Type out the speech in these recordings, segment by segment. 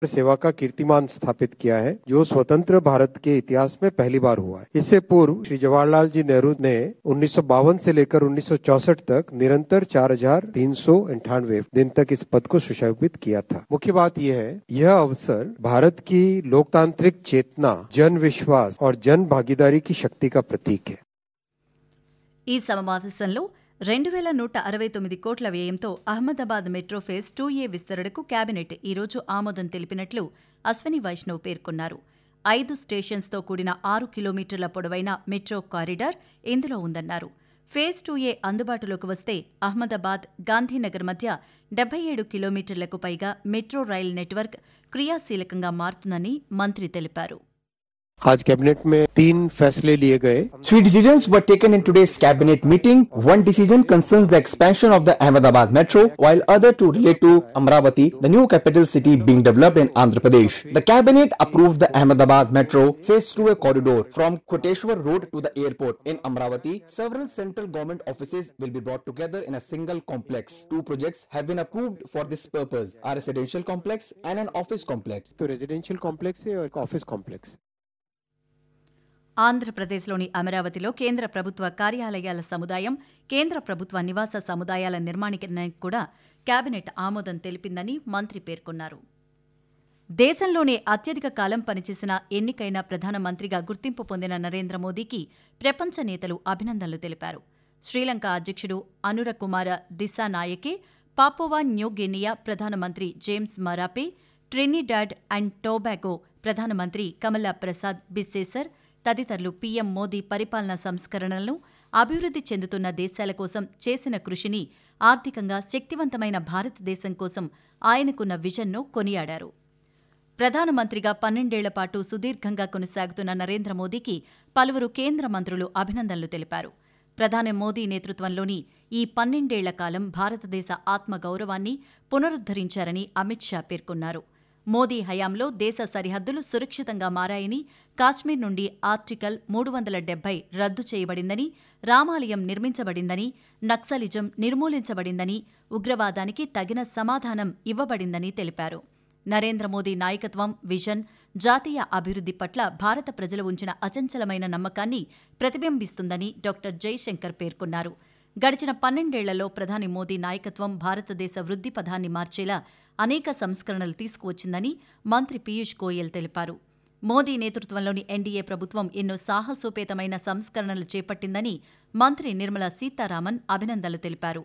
सेवा का कीर्तिमान स्थापित किया है, जो स्वतंत्र भारत के इतिहास में पहली बार हुआ है। इससे पूर्व श्री जवाहरलाल जी नेहरू ने 1952 से लेकर 1964 तक निरंतर 4,398 दिन तक इस पद को सुशोभित किया था। मुख्य बात यह है, यह अवसर भारत की लोकतांत्रिक चेतना, जन विश्वास और जन भागीदारी की शक्ति का प्रतीक है। ఈ సమావేశంలో 2,169 కోట్ల వ్యయంతో అహ్మదాబాద్ మెట్రో ఫేజ్ 2A విస్తరణకు కేబినెట్ ఈరోజు ఆమోదం తెలిపినట్లు అశ్వని వైష్ణవ్ పేర్కొన్నారు. 5 స్టేషన్స్తో కూడిన 6 కిలోమీటర్ల పొడవైన మెట్రో కారిడార్ ఇందులో ఉందన్నారు. ఫేజ్ 2A అందుబాటులోకి వస్తే అహ్మదాబాద్, గాంధీనగర్ మధ్య 77 కిలోమీటర్లకు పైగా మెట్రో రైల్ నెట్వర్క్ క్రియాశీలకంగా మారుతుందని మంత్రి తెలిపారు. आज कैबिनेट में 3 फैसले लिए गए। 3 decisions were taken in today's cabinet meeting. One decision concerns the expansion of the Ahmedabad metro, while other two relate to Amravati, the new capital city being developed in Andhra Pradesh. The cabinet approved the Ahmedabad metro phase 2A corridor from Koteshwar Road to the airport. In Amravati, several central government offices will be brought together in a single complex. 2 projects have been approved for this purpose: a residential complex and an office complex. तो residential complex है और एक office complex. ఆంధ్రప్రదేశ్లోని అమరావతిలో కేంద్ర ప్రభుత్వ కార్యాలయాల సముదాయం, కేంద్ర ప్రభుత్వ నివాస సముదాయాల నిర్మాణానికి కూడా కేబినెట్ ఆమోదం తెలిపిందని మంత్రి పేర్కొన్నారు. దేశంలోనే అత్యధిక కాలం పనిచేసిన ఎన్నికైన ప్రధానమంత్రిగా గుర్తింపు పొందిన నరేంద్ర మోదీకి ప్రపంచ నేతలు అభినందనలు తెలిపారు. శ్రీలంక అధ్యక్షుడు అనురకుమార దిశానాయకే, పాపువా న్యూ గినియా ప్రధానమంత్రి జేమ్స్ మరాపే, ట్రినిడాడ్ అండ్ టొబాగో ప్రధానమంత్రి కమలా ప్రసాద్ బిస్సేసర్ తదితరులు పీఎం మోదీ పరిపాలనా సంస్కరణలను, అభివృద్ధి చెందుతున్న దేశాల కోసం చేసిన కృషిని, ఆర్థికంగా శక్తివంతమైన భారతదేశం కోసం ఆయనకున్న విజన్ను కొనియాడారు. ప్రధానమంత్రిగా 12 ఏళ్ల పాటు సుదీర్ఘంగా కొనసాగుతున్న నరేంద్ర మోదీకి పలువురు కేంద్ర మంత్రులు అభినందనలు తెలిపారు. ప్రధాని మోదీ నేతృత్వంలోని ఈ 12 ఏళ్ల కాలం భారతదేశ ఆత్మగౌరవాన్ని పునరుద్ధరించారని అమిత్ షా పేర్కొన్నారు. మోదీ హయాంలో దేశ సరిహద్దులు సురక్షితంగా మారాయని, కాశ్మీర్ నుండి ఆర్టికల్ 370 రద్దు చేయబడిందని, రామాలయం నిర్మించబడిందని, నక్సలిజం నిర్మూలించబడిందని, ఉగ్రవాదానికి తగిన సమాధానం ఇవ్వబడిందని తెలిపారు. నరేంద్ర మోదీ నాయకత్వం, విజన్, జాతీయ అభివృద్ధి పట్ల భారత ప్రజలు ఉంచిన అచంచలమైన నమ్మకాన్ని ప్రతిబింబిస్తుందని డాక్టర్ జైశంకర్ పేర్కొన్నారు. గడిచిన 12 ఏళ్లలో ప్రధాని మోదీ నాయకత్వం భారతదేశ వృద్ధి పథాన్ని మార్చేలా అనేక సంస్కరణలు తీసుకువచ్చిందని మంత్రి పీయూష్ గోయల్ తెలిపారు. మోదీ నేతృత్వంలోని ఎన్డీఏ ప్రభుత్వం ఎన్నో సాహసోపేతమైన సంస్కరణలు చేపట్టిందని మంత్రి నిర్మలా సీతారామన్ అభినందనలు తెలిపారు.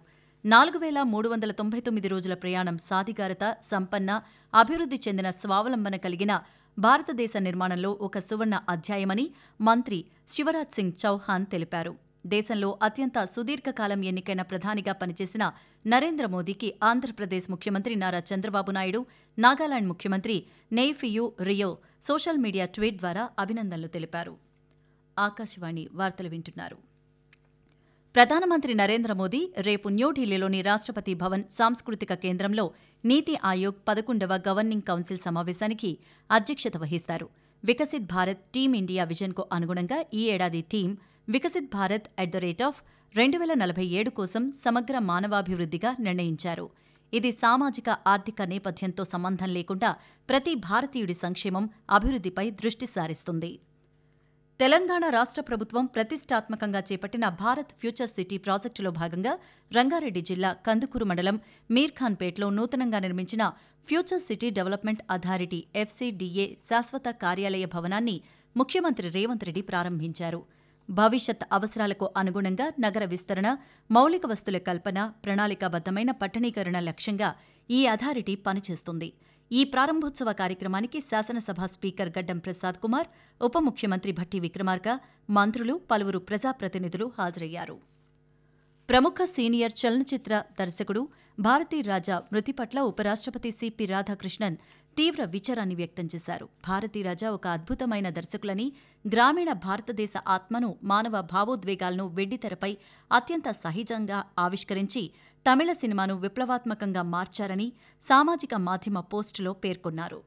4,399 రోజుల ప్రయాణం సాధికారత, సంపన్న, అభివృద్ధి చెందిన స్వావలంబన కలిగిన భారతదేశ నిర్మాణంలో ఒక సువర్ణ అధ్యాయమని మంత్రి శివరాజ్ సింగ్ చౌహాన్ తెలిపారు. దేశంలో అత్యంత సుదీర్ఘకాలం ఎన్నికైన ప్రధానిగా పనిచేసిన నరేంద్ర మోదీకి ఆంధ్రప్రదేశ్ ముఖ్యమంత్రి నారా చంద్రబాబు నాయుడు, నాగాలాండ్ ముఖ్యమంత్రి నెయ్ఫియూ రియో సోషల్ మీడియా ట్వీట్ ద్వారా అభినందనలు తెలిపారు. ఆకాశవాణి వార్తలు వింటున్నారు. ప్రధానమంత్రి నరేంద్ర మోదీ రేపు న్యూఢిల్లీలోని రాష్ట్రపతి భవన్ సాంస్కృతిక కేంద్రంలో నీతి ఆయోగ్ 11వ గవర్నింగ్ కౌన్సిల్ సమావేశానికి అధ్యక్షత వహిస్తారు. వికసిత్ భారత్ టీమ్ ఇండియా విజన్కు అనుగుణంగా ఈ ఏడాది థీమ్ వికసిత్ భారత్ @ 2047 కోసం సమగ్ర మానవాభివృద్ధిగా నిర్ణయించారు. ఇది సామాజిక, ఆర్థిక నేపథ్యంతో సంబంధం లేకుండా ప్రతి భారతీయుడి సంక్షేమం, అభివృద్ధిపై దృష్టి సారిస్తుంది. తెలంగాణ రాష్ట్ర ప్రభుత్వం ప్రతిష్టాత్మకంగా చేపట్టిన భారత్ ఫ్యూచర్ సిటీ ప్రాజెక్టులో భాగంగా రంగారెడ్డి జిల్లా కందుకూరు మండలం మీర్ఖాన్పేట్లో నూతనంగా నిర్మించిన future city development authority FCDA శాశ్వత కార్యాలయ భవనాన్ని ముఖ్యమంత్రి రేవంత్ రెడ్డి ప్రారంభించారు. భవిష్యత్ అవసరాలకు అనుగుణంగా నగర విస్తరణ, మౌలిక వస్తుల కల్పన, ప్రణాళికాబద్దమైన పట్టణీకరణ లక్ష్యంగా ఈ అథారిటీ పనిచేస్తుంది. ఈ ప్రారంభోత్సవ కార్యక్రమానికి శాసనసభ స్పీకర్ గడ్డం ప్రసాద్ కుమార్, ఉప ముఖ్యమంత్రి భట్టి విక్రమార్క, మంత్రులు, పలువురు ప్రజాప్రతినిధులు హాజరయ్యారు. ప్రముఖ సీనియర్ చలనచిత్ర దర్శకుడు భారతీ రాజా మృతి పట్ల ఉపరాష్ట్రపతి సిపి రాధాకృష్ణన్ తీవ్ర విచారాన్ని వ్యక్తం చేశారు. భారతీ రాజా ఒక అద్భుతమైన దర్శకులని, గ్రామీణ భారతదేశ ఆత్మను, మానవ భావోద్వేగాలను వెండితెరపై అత్యంత సహజంగా ఆవిష్కరించి తమిళ సినిమాను విప్లవాత్మకంగా మార్చారని సామాజిక మాధ్యమ పోస్టులో పేర్కొన్నారు.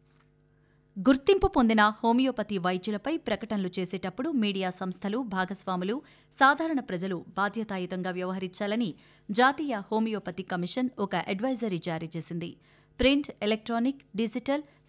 గుర్తింపు పొందిన హోమియోపతి వైద్యులపై ప్రకటనలు చేసేటప్పుడు మీడియా సంస్థలు, భాగస్వాములు, సాధారణ ప్రజలు బాధ్యతాయుతంగా వ్యవహరించాలని జాతీయ హోమియోపతి కమిషన్ ఒక అడ్వైజరీ జారీ చేసింది. Print, electronic, digital,